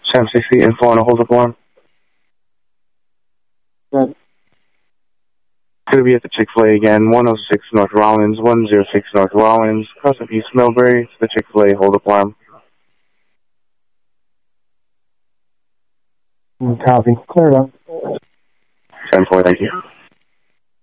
760 info on a hold-up alarm. Good. Going to be at the Chick-fil-A again, 106 North Rollins, 106 North Rollins, crossing East Millbury to the Chick-fil-A hold-up alarm. Copy. Clear it up. 10-4, thank you.